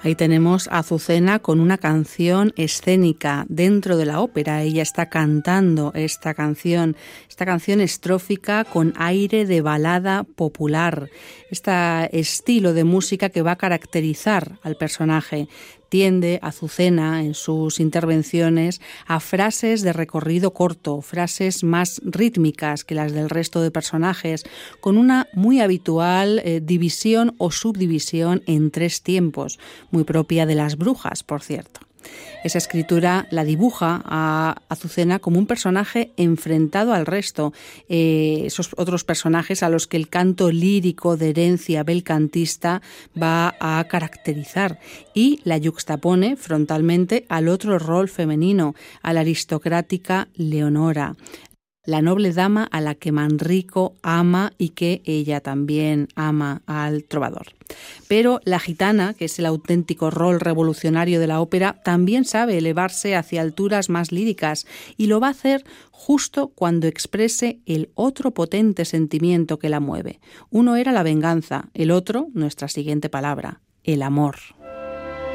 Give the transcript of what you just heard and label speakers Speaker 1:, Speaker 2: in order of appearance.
Speaker 1: Ahí tenemos a Azucena con una canción escénica dentro de la ópera. Ella está cantando esta canción estrófica con aire de balada popular, este estilo de música que va a caracterizar al personaje. Tiende Azucena en sus intervenciones a frases de recorrido corto, frases más rítmicas que las del resto de personajes, con una muy habitual división o subdivisión en 3 tiempos, muy propia de las brujas, por cierto. Esa escritura la dibuja a Azucena como un personaje enfrentado al resto, esos otros personajes a los que el canto lírico de herencia belcantista va a caracterizar, y la yuxtapone frontalmente al otro rol femenino, a la aristocrática Leonora, la noble dama a la que Manrico ama y que ella también ama al trovador. Pero la gitana, que es el auténtico rol revolucionario de la ópera, también sabe elevarse hacia alturas más líricas, y lo va a hacer justo cuando exprese el otro potente sentimiento que la mueve. Uno era la venganza, el otro, nuestra siguiente palabra, el amor.